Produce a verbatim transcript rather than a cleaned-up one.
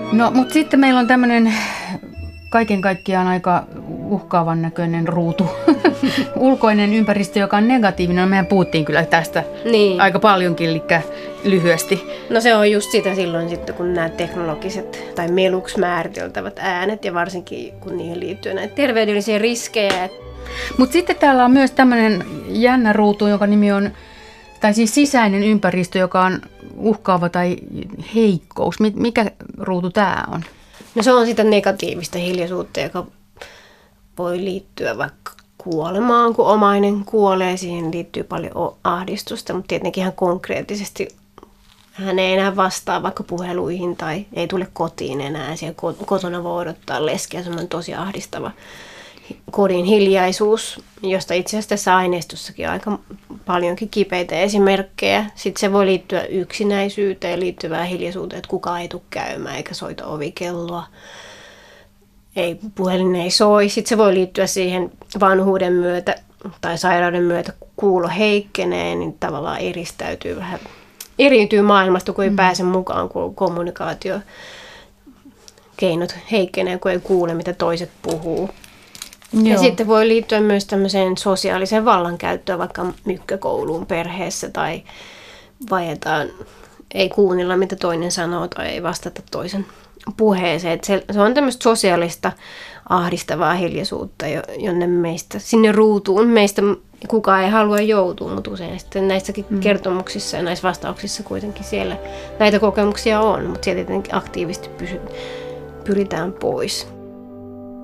No, mutta sitten meillä on tämmöinen kaiken kaikkiaan aika uhkaavan näköinen ruutu, ulkoinen ympäristö, joka on negatiivinen. No, mehän puhuttiin kyllä tästä niin aika paljonkin, eli lyhyesti. No se on just sitä silloin sitten, kun nämä teknologiset tai meluksi määriteltävät äänet, ja varsinkin kun niihin liittyy näitä terveydellisiä riskejä. Mutta sitten täällä on myös tämmöinen jännä ruutu, jonka nimi on, tai siis sisäinen ympäristö, joka on uhkaava tai heikkous. Mikä ruutu tämä on? No se on sitä negatiivista hiljaisuutta, joka voi liittyä vaikka kuolemaan, kun omainen kuolee. Siihen liittyy paljon ahdistusta, mutta tietenkin ihan konkreettisesti hän ei enää vastaa vaikka puheluihin tai ei tule kotiin enää. Siellä kotona voi odottaa leskiä, semmoinen tosi ahdistava kodin hiljaisuus, josta itse asiassa tässä aineistossakin on aika paljonkin kipeitä esimerkkejä. Sitten se voi liittyä yksinäisyyteen, liittyvään hiljaisuuteen, että kukaan ei tule käymään eikä soita ovikelloa. Ei, puhelin ei soi. Sitten se voi liittyä siihen vanhuuden myötä tai sairauden myötä, kun kuulo heikkenee, niin tavallaan eristäytyy vähän, eriytyy maailmasta, kun ei mm. pääse mukaan, kun kommunikaatio keinot heikkenee, kun ei kuule, mitä toiset puhuu. Joo. Ja sitten voi liittyä myös tämmöiseen sosiaaliseen vallankäyttöön, vaikka mykkäkouluun perheessä tai vaietaan, ei kuunnella mitä toinen sanoo tai ei vastata toisen puheeseen. Se, se on tämmöistä sosiaalista ahdistavaa hiljaisuutta, jonne meistä, sinne ruutuun meistä kukaan ei halua joutua, mutta usein sitten näissäkin mm. kertomuksissa ja näissä vastauksissa kuitenkin siellä näitä kokemuksia on, mutta sieltä tietenkin aktiivisesti pysy, pyritään pois.